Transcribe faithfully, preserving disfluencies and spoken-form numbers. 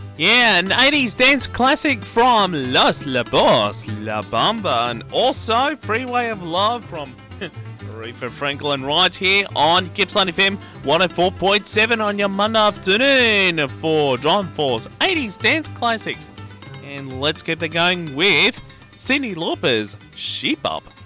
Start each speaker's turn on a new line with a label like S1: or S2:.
S1: Yeah, an eighties dance classic from Los Lobos, La Bamba, and also Freeway of Love from Aretha Franklin right here on Gippsland F M one oh four point seven on your Monday afternoon for John Force eighties dance classics. And let's get it going with Cyndi Lauper's Sheep Up.